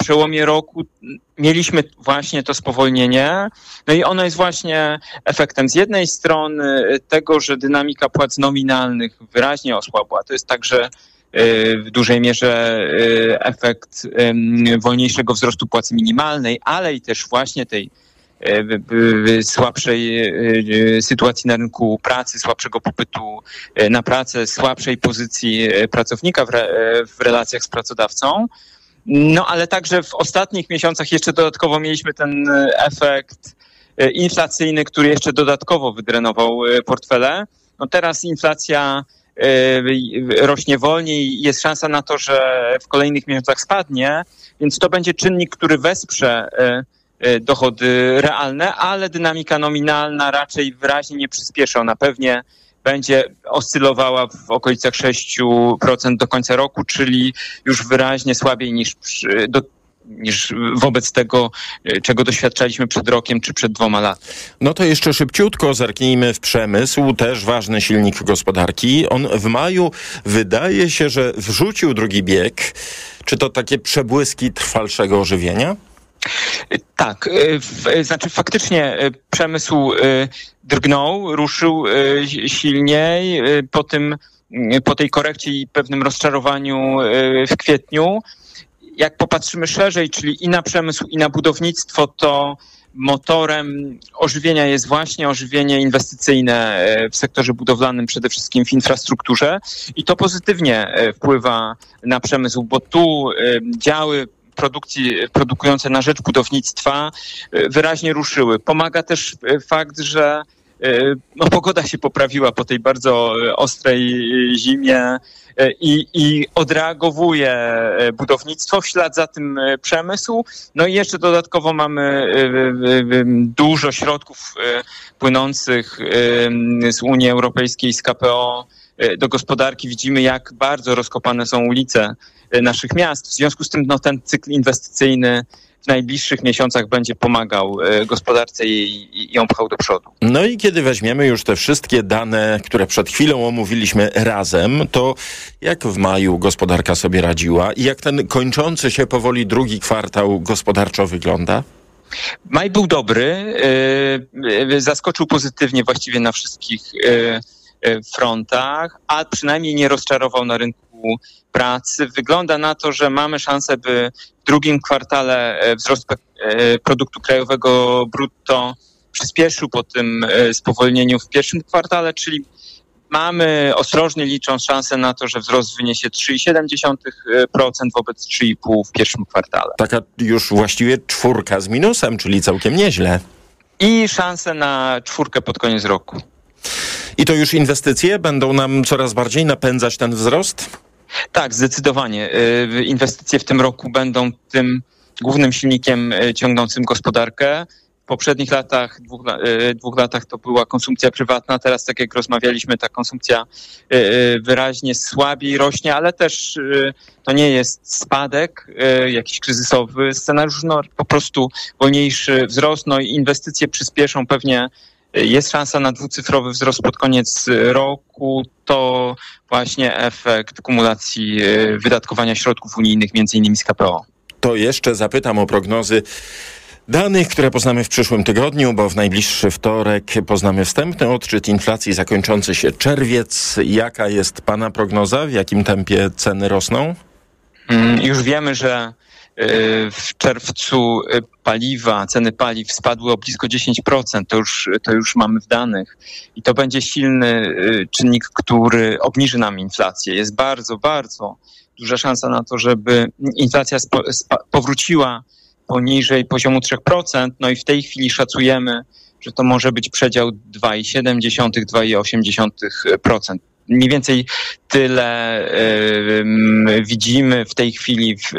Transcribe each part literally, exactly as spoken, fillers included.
przełomie roku mieliśmy właśnie to spowolnienie. No i ono jest właśnie efektem z jednej strony tego, że dynamika płac nominalnych wyraźnie osłabła. To jest także w dużej mierze efekt wolniejszego wzrostu płacy minimalnej, ale i też właśnie tej słabszej sytuacji na rynku pracy, słabszego popytu na pracę, słabszej pozycji pracownika w, re, w relacjach z pracodawcą. No ale także w ostatnich miesiącach jeszcze dodatkowo mieliśmy ten efekt inflacyjny, który jeszcze dodatkowo wydrenował portfele. No teraz inflacja rośnie wolniej, jest szansa na to, że w kolejnych miesiącach spadnie, więc to będzie czynnik, który wesprze dochody realne, ale dynamika nominalna raczej wyraźnie nie przyspieszy. Ona pewnie będzie oscylowała w okolicach sześć procent do końca roku, czyli już wyraźnie słabiej niż, przy, do, niż wobec tego, czego doświadczaliśmy przed rokiem czy przed dwoma laty. No to jeszcze szybciutko zerknijmy w przemysł, też ważny silnik gospodarki. On w maju wydaje się, że wrzucił drugi bieg. Czy to takie przebłyski trwalszego ożywienia? Tak, znaczy faktycznie przemysł drgnął, ruszył silniej po tym, po tej korekcie i pewnym rozczarowaniu w kwietniu. Jak popatrzymy szerzej, czyli i na przemysł, i na budownictwo, to motorem ożywienia jest właśnie ożywienie inwestycyjne w sektorze budowlanym, przede wszystkim w infrastrukturze i to pozytywnie wpływa na przemysł, bo tu działy produkcji produkujące na rzecz budownictwa wyraźnie ruszyły. Pomaga też fakt, że no, pogoda się poprawiła po tej bardzo ostrej zimie i, i odreagowuje budownictwo, w ślad za tym przemysł. No i jeszcze dodatkowo mamy dużo środków płynących z Unii Europejskiej, z K P O do gospodarki. Widzimy, jak bardzo rozkopane są ulice naszych miast. W związku z tym no, ten cykl inwestycyjny w najbliższych miesiącach będzie pomagał gospodarce i ją pchał do przodu. No i kiedy weźmiemy już te wszystkie dane, które przed chwilą omówiliśmy razem, to jak w maju gospodarka sobie radziła i jak ten kończący się powoli drugi kwartał gospodarczo wygląda? Maj był dobry, zaskoczył pozytywnie właściwie na wszystkich frontach, a przynajmniej nie rozczarował na rynku pracy. Wygląda na to, że mamy szansę, by w drugim kwartale wzrost produktu krajowego brutto przyspieszył po tym spowolnieniu w pierwszym kwartale, czyli mamy ostrożnie licząc szansę na to, że wzrost wyniesie trzy przecinek siedem procent wobec trzy przecinek pięć procent w pierwszym kwartale. Taka już właściwie czwórka z minusem, czyli całkiem nieźle. I szanse na czwórkę pod koniec roku. I to już inwestycje będą nam coraz bardziej napędzać ten wzrost? Tak, zdecydowanie. Inwestycje w tym roku będą tym głównym silnikiem ciągnącym gospodarkę. W poprzednich latach, dwóch, dwóch latach to była konsumpcja prywatna. Teraz, tak jak rozmawialiśmy, ta konsumpcja wyraźnie słabiej rośnie, ale też to nie jest spadek, jakiś kryzysowy scenariusz, no po prostu wolniejszy wzrost, no i inwestycje przyspieszą pewnie. Jest szansa na dwucyfrowy wzrost pod koniec roku. To właśnie efekt kumulacji wydatkowania środków unijnych, między innymi z K P O. To jeszcze zapytam o prognozy danych, które poznamy w przyszłym tygodniu, bo w najbliższy wtorek poznamy wstępny odczyt inflacji zakończący się czerwiec. Jaka jest pana prognoza? W jakim tempie ceny rosną? Już wiemy, że w czerwcu paliwa, ceny paliw spadły o blisko dziesięć procent, to już, to już mamy w danych i to będzie silny czynnik, który obniży nam inflację. Jest bardzo, bardzo duża szansa na to, żeby inflacja spo, spa, powróciła poniżej poziomu trzy procent, no i w tej chwili szacujemy, że to może być przedział dwa przecinek siedem do dwa przecinek osiem procent. Mniej więcej tyle y, widzimy w tej chwili w, y,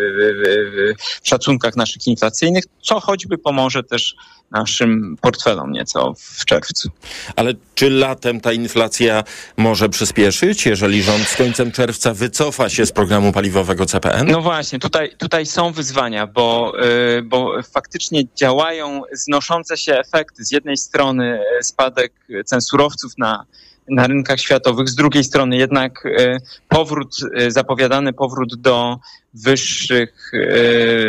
y, w szacunkach naszych inflacyjnych, co choćby pomoże też naszym portfelom nieco w czerwcu. Ale czy latem ta inflacja może przyspieszyć, jeżeli rząd z końcem czerwca wycofa się z programu paliwowego C P N? No właśnie, tutaj, tutaj są wyzwania, bo, y, bo faktycznie działają znoszące się efekty. Z jednej strony spadek cen surowców na na rynkach światowych, z drugiej strony jednak powrót, zapowiadany powrót do wyższych